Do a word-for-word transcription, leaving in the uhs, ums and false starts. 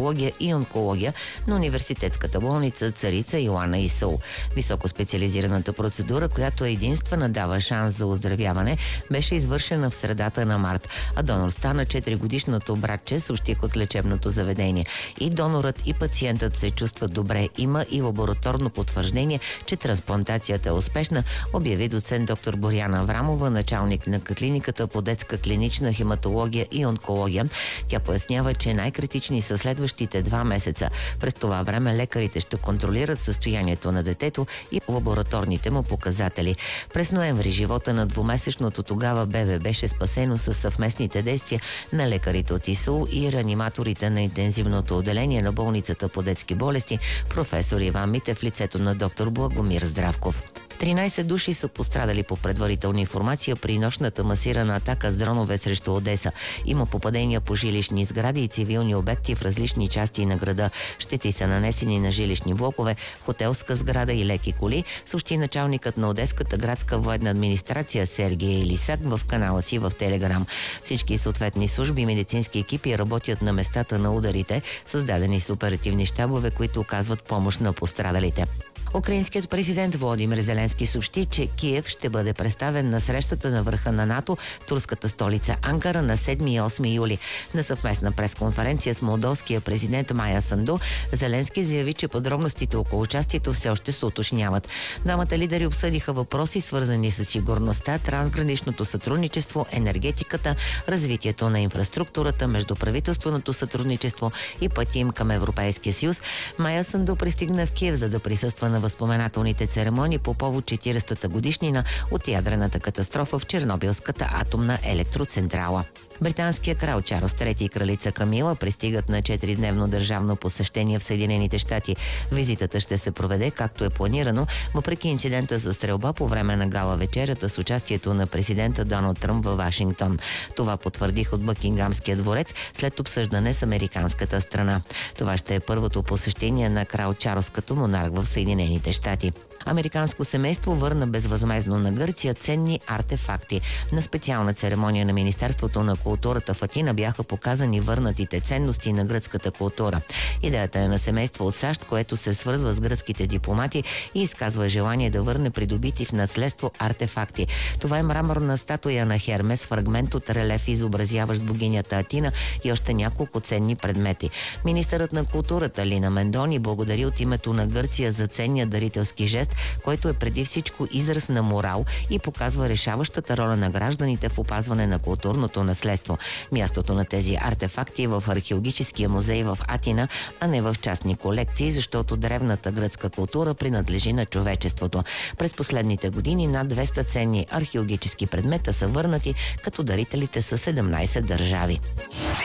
хематология и онкология на университетската болница Царица Йоана Исул. Високоспециализираната процедура, която единствена дава шанс за оздравяване, беше извършена в средата на март, а донор стана четиригодишното братче, съобщих от лечебното заведение. И донорът, и пациентът се чувстват добре. Има и лабораторно потвърждение, че трансплантацията е успешна, обяви доцент доктор Боряна Аврамова, началник на клиниката по детска клинична хематология и онкология. Тя пояснява, че най-критични са следващите два месеца. През това време лекарите ще контролират състоянието на детето и лабораторните му показатели. През ноември живота на двумесечното тогава бебе беше спасено със съвместните действия на лекарите от ИСУЛ и реаниматорите на интензивното отделение на болницата по детски болести, професор Иван Митев в лицето на доктор Благомир Здравков. тринайсет души са пострадали по предварителна информация при нощната масирана атака с дронове срещу Одеса. Има попадения по жилищни сгради и цивилни обекти в различни части на града. Щети са нанесени на жилищни блокове, хотелска сграда и леки коли, съобщи началникът на Одеската градска военна администрация Сергей Елисак в канала си в Телеграм. Всички съответни служби и медицински екипи работят на местата на ударите, създадени с оперативни щабове, които оказват помощ на пострадалите. Украинският президент Володимир Зеленски съобщи, че Киев ще бъде представен на срещата на върха на НАТО в турската столица Анкара на седми и осми юли. На съвместна пресконференция с молдовския президент Майя Санду, Зеленски заяви, че подробностите около участието все още се уточняват. Двамата лидери обсъдиха въпроси, свързани с сигурността, трансграничното сътрудничество, енергетиката, развитието на инфраструктурата, междуправителственото сътрудничество и пътя им към Европейския съюз. Майя Санду пристигна в Киев, за да присъства на възпоменателните церемонии по повод четиридесетата годишнина от ядрената катастрофа в Чернобилската атомна електроцентрала. Британския крал Чарлз трети и кралица Камила пристигат на четиридневно държавно посещение в Съединените щати. Визитата ще се проведе както е планирано, въпреки инцидента за стрелба по време на гала вечерята с участието на президента Доналд Тръмп във Вашингтон. Това потвърдих от Бъкингамския дворец след обсъждане с американската страна. Това ще е първото посещение на крал Чарлз като монарх в Съединените щати. Американско семейство върна безвъзмездно на Гърция ценни артефакти. На специална церемония на Министерството на културата в Атина бяха показани върнатите ценности на гръцката култура. Идеята е на семейство от САЩ, което се свързва с гръцките дипломати и изказва желание да върне придобити в наследство артефакти. Това е мраморна статуя на Хермес, фрагмент от релеф, изобразяващ богинята Атина и още няколко ценни предмети. Министърът на културата Лина Мендони благодари от името на Гърция за ценния дарителски жест, който е преди всичко израз на морал и показва решаващата роля на гражданите в опазване на културното наследство. Мястото на тези артефакти е в археологическия музей в Атина, а не в частни колекции, защото древната гръцка култура принадлежи на човечеството. През последните години над двеста ценни археологически предмета са върнати, като дарителите са седемнайсет държави.